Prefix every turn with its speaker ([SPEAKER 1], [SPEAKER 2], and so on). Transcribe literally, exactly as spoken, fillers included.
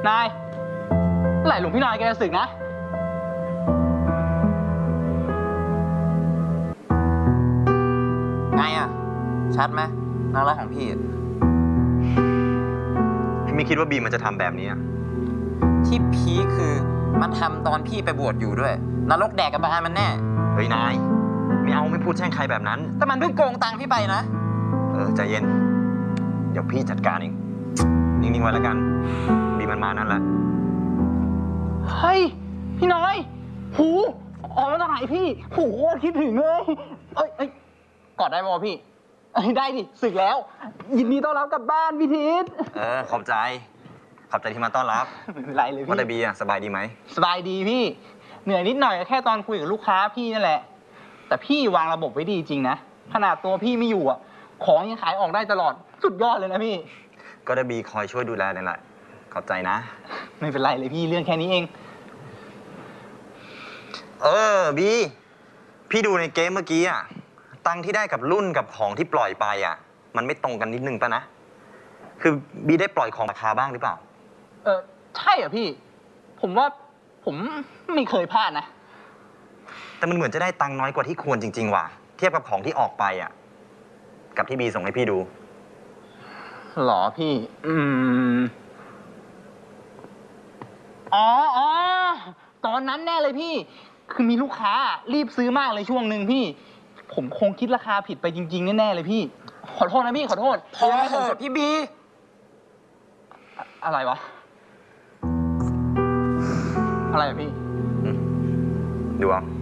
[SPEAKER 1] นายเมื่อไหร่หลวงพี่นายแกจะสึกนะ
[SPEAKER 2] ไงอ่ะชัดไหมน่ารักของพี่
[SPEAKER 3] พี่ไม่คิดว่าบีมันจะทำแบบนี้
[SPEAKER 2] ที่พีคคือมันทำตอนพี่ไปบวชอยู่ด้วยนรกแดกกับบานมันแน่
[SPEAKER 3] เฮ้ยนายไม่เอาไม่พูดแช่งใครแบบนั้น
[SPEAKER 2] แต่มันเพิ่งโกงตังค์พี่ไปนะ
[SPEAKER 3] เออใจเย็นเดี๋ยวพี่จัดการเองนิ่งๆไว้แล้วกันบีมันมานั่นแหละ
[SPEAKER 1] เฮ้ยพี่น้อยหูออกมาจากไหนพี่หูคิดถึงเลยเอ้ยเอ้ยกอดได้ป่ะพี่ได้ดิสึกแล้วยินดีต้อนรับกลับบ้านพี่ทิศ
[SPEAKER 3] เออขอบใจขอบใจที่มาต้อนรับ
[SPEAKER 1] ไม่เป็นไรเลยพี่
[SPEAKER 3] ว่าแต่บีอะสบายดีไหม
[SPEAKER 1] สบายดีพี่เหนื่อยนิดหน่อยแค่ตอนคุยกับลูกค้าพี่นั่นแหละแต่พี่วางระบบไว้ดีจริงนะขนาดตัวพี่ไม่อยู่อ่ะของยังขายออกได้ตลอดสุดยอดเลยนะพี่
[SPEAKER 3] ก็ได้บีคอยช่วยดูแลนั่นแหละขอบใจนะ
[SPEAKER 1] ไม่เป็นไรเลยพี่เรื่องแค่นี้เอง
[SPEAKER 3] เออบีพี่ดูในเกมเมื่อกี้อ่ะตังที่ได้กับรุ่นกับของที่ปล่อยไปอ่ะมันไม่ตรงกันนิดนึงป่ะนะคือบีได้ปล่อยของราคาบ้างหรือเปล่า
[SPEAKER 1] เออใช่เหรอพี่ผมว่าผมไม่เคยพลาดนะ
[SPEAKER 3] แต่มันเหมือนจะได้ตังค์น้อยกว่าที่ควรจริงๆว่ะเทียบกับของที่ออกไปอ่ะกับที่บีส่งให้พี่ดู
[SPEAKER 1] หรอพี่อืมอ๋ออ๋อตอนนั้นแน่เลยพี่คือมีลูกค้ารีบซื้อมากเลยช่วงหนึ่งพี่ผมคงคิดราคาผิดไปจริงๆแน่ๆเลยพี่ขอโทษนะพี่ขอโทษ
[SPEAKER 2] พอเถอะพี่บี
[SPEAKER 1] อะไรวะอะไรอะพี่
[SPEAKER 3] ดูเอา